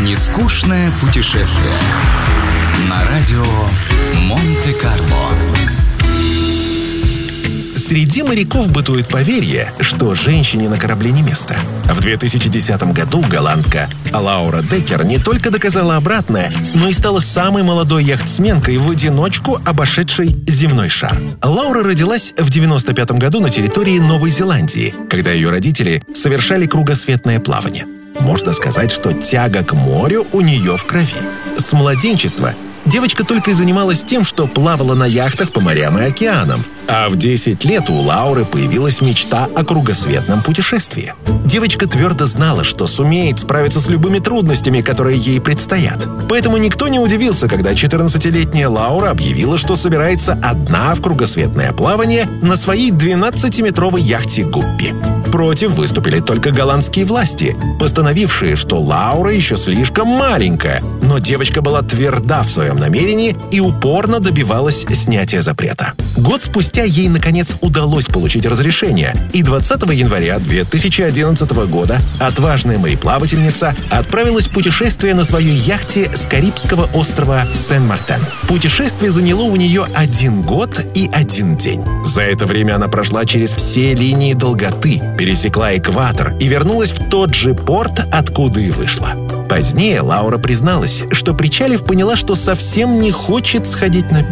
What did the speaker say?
Нескучное путешествие на радио Монте-Карло. Среди моряков бытует поверье, что женщине на корабле не место. В 2010 году голландка Лаура Деккер не только доказала обратное, но и стала самой молодой яхтсменкой в одиночку обошедшей земной шар. Лаура родилась в 1995 году на территории Новой Зеландии, когда ее родители совершали кругосветное плавание. Можно сказать, что тяга к морю у нее в крови. С младенчества девочка только и занималась тем, что плавала на яхтах по морям и океанам. А в 10 лет у Лауры появилась мечта о кругосветном путешествии. Девочка твердо знала, что сумеет справиться с любыми трудностями, которые ей предстоят. Поэтому никто не удивился, когда 14-летняя Лаура объявила, что собирается одна в кругосветное плавание на своей 12-метровой яхте «Гуппи». Против выступили только голландские власти, постановившие, что Лаура еще слишком маленькая. Но девочка была тверда в своем намерении и упорно добивалась снятия запрета. Год спустя ей, наконец, удалось получить разрешение, и 20 января 2011 года отважная мореплавательница отправилась в путешествие на своей яхте с Карибского острова Сен-Мартен. Путешествие заняло у нее 1 год и 1 день. За это время она прошла через все линии долготы, пересекла экватор и вернулась в тот же порт, откуда и вышла. Позднее Лаура призналась, что, причалив, поняла, что совсем не хочет сходить на берег.